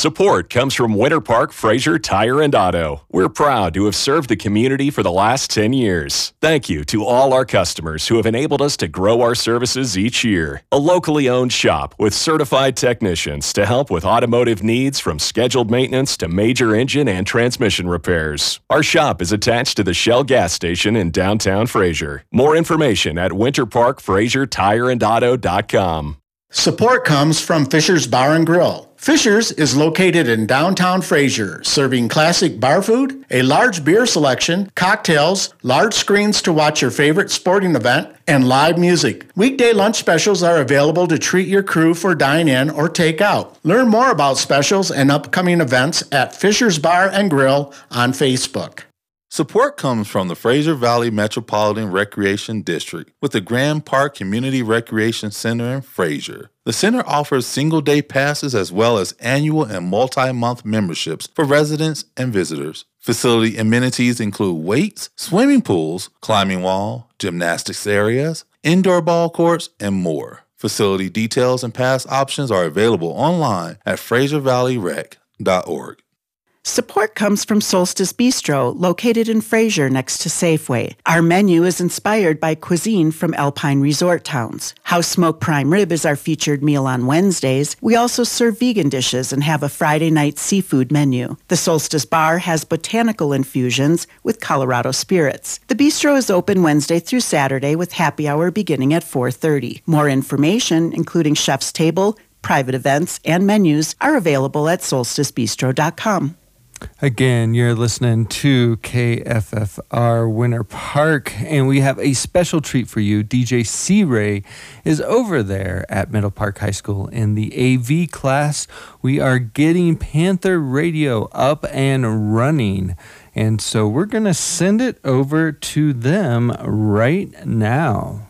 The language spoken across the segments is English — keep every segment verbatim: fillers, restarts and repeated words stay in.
Support comes from Winter Park Fraser Tire and Auto. We're proud to have served the community for the last ten years. Thank you to all our customers who have enabled us to grow our services each year. A locally owned shop with certified technicians to help with automotive needs from scheduled maintenance to major engine and transmission repairs. Our shop is attached to the Shell gas station in downtown Fraser. More information at winter park fraser tire and auto dot com. Support comes from Fisher's Bar and Grill. Fisher's is located in downtown Fraser, serving classic bar food, a large beer selection, cocktails, large screens to watch your favorite sporting event, and live music. Weekday lunch specials are available to treat your crew for dine-in or take-out. Learn more about specials and upcoming events at Fisher's Bar and Grill on Facebook. Support comes from the Fraser Valley Metropolitan Recreation District with the Grand Park Community Recreation Center in Fraser. The center offers single-day passes as well as annual and multi-month memberships for residents and visitors. Facility amenities include weights, swimming pools, climbing wall, gymnastics areas, indoor ball courts, and more. Facility details and pass options are available online at fraser valley rec dot org. Support comes from Solstice Bistro, located in Fraser next to Safeway. Our menu is inspired by cuisine from Alpine resort towns. House Smoked Prime Rib is our featured meal on Wednesdays. We also serve vegan dishes and have a Friday night seafood menu. The Solstice Bar has botanical infusions with Colorado spirits. The bistro is open Wednesday through Saturday with happy hour beginning at four thirty. More information, including chef's table, private events, and menus, are available at solstice bistro dot com. Again, you're listening to K F F R Winter Park, and we have a special treat for you. D J C-Ray is over there at Middle Park High School in the A V class. We are getting Panther Radio up and running, and so we're going to send it over to them right now.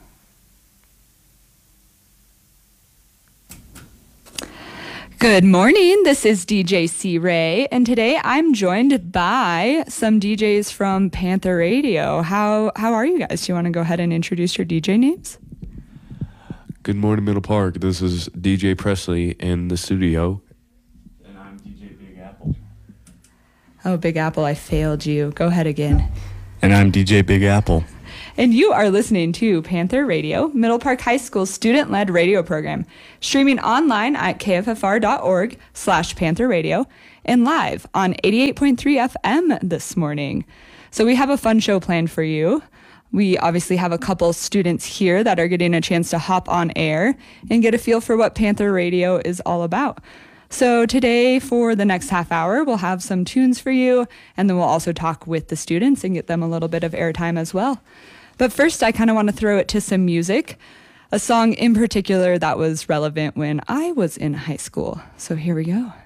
Good morning, this is D J C-Ray, and today I'm joined by some D Js from Panther Radio. How how are you guys? Do you want to go ahead and introduce your D J names? Good morning, Middle Park. This is D J Presley in the studio. And I'm D J Big Apple. Oh, Big Apple, I failed you. Go ahead again. And I'm D J Big Apple. And you are listening to Panther Radio, Middle Park High School's student-led radio program, streaming online at k f f r dot org slash Panther Radio and live on eighty-eight point three F M this morning. So we have a fun show planned for you. We obviously have a couple students here that are getting a chance to hop on air and get a feel for what Panther Radio is all about. So today, for the next half hour, we'll have some tunes for you, and then we'll also talk with the students and get them a little bit of airtime as well. But first, I kind of want to throw it to some music, a song in particular that was relevant when I was in high school. So here we go.